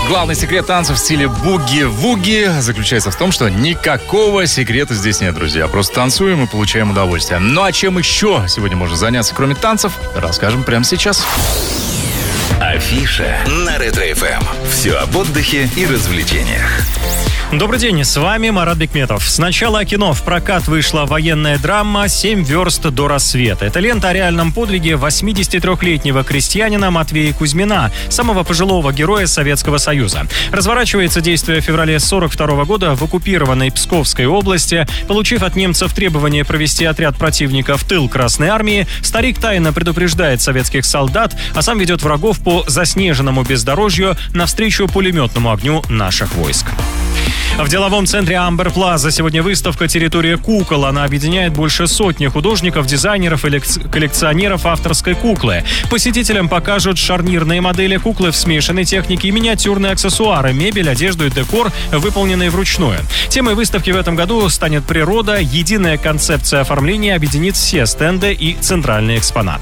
Главный секрет танцев в стиле буги-вуги заключается в том, что никакого секрета здесь нет, друзья. Просто танцуем и получаем удовольствие. Ну а чем еще сегодня можно заняться, кроме танцев, расскажем прямо сейчас. Афиша на Ретро-ФМ. Все об отдыхе и развлечениях. Добрый день, с вами Марат Бекметов. С начала кино в прокат вышла военная драма «7 верст до рассвета». Это лента о реальном подвиге 83-летнего крестьянина Матвея Кузьмина, самого пожилого героя Советского Союза. Разворачивается действие в феврале 1942 года в оккупированной Псковской области. Получив от немцев требование провести отряд противника в тыл Красной Армии, старик тайно предупреждает советских солдат, а сам ведет врагов по заснеженному бездорожью навстречу пулеметному огню наших войск. В деловом центре Амбер Плаза сегодня выставка «Территория кукол». Она объединяет больше сотни художников, дизайнеров и коллекционеров авторской куклы. Посетителям покажут шарнирные модели куклы в смешанной технике, миниатюрные аксессуары, мебель, одежду и декор, выполненные вручную. Темой выставки в этом году станет природа. Единая концепция оформления объединит все стенды и центральный экспонат.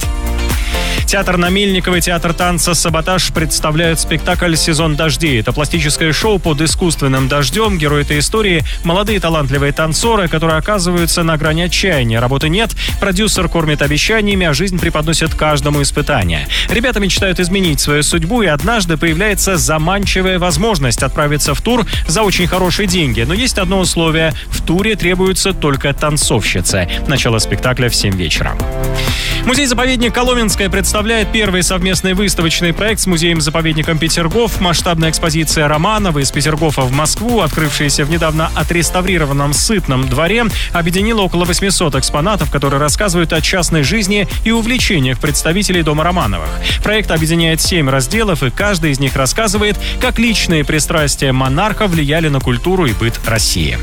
Театр на Мельниковой, театр танца «Саботаж» представляют спектакль «Сезон дождей». Это пластическое шоу под искусственным дождем. Герои этой истории – молодые талантливые танцоры, которые оказываются на грани отчаяния. Работы нет, продюсер кормит обещаниями, а жизнь преподносит каждому испытание. Ребята мечтают изменить свою судьбу, и однажды появляется заманчивая возможность отправиться в тур за очень хорошие деньги. Но есть одно условие – в туре требуются только танцовщицы. Начало спектакля в 7 вечера. Музей-заповедник Коломенское представляет первый совместный выставочный проект с музеем-заповедником Петергоф. Масштабная экспозиция Романова из Петергофа в Москву, открывшаяся в недавно отреставрированном Сытном дворе, объединила около 800 экспонатов, которые рассказывают о частной жизни и увлечениях представителей дома Романовых. Проект объединяет 7 разделов, и каждый из них рассказывает, как личные пристрастия монарха влияли на культуру и быт России.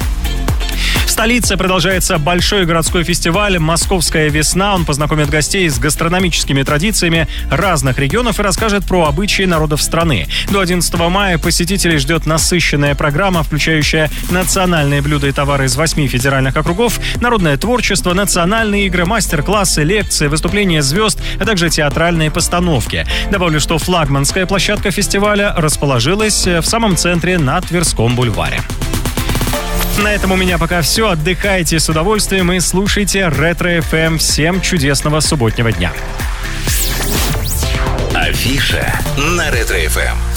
В столице продолжается большой городской фестиваль «Московская весна». Он познакомит гостей с гастрономическими традициями разных регионов и расскажет про обычаи народов страны. До 11 мая посетителей ждет насыщенная программа, включающая национальные блюда и товары из 8 федеральных округов, народное творчество, национальные игры, мастер-классы, лекции, выступления звезд, а также театральные постановки. Добавлю, что флагманская площадка фестиваля расположилась в самом центре на Тверском бульваре. На этом у меня пока все. Отдыхайте с удовольствием и слушайте Ретро-ФМ. Всем чудесного субботнего дня. Афиша на Ретро-ФМ.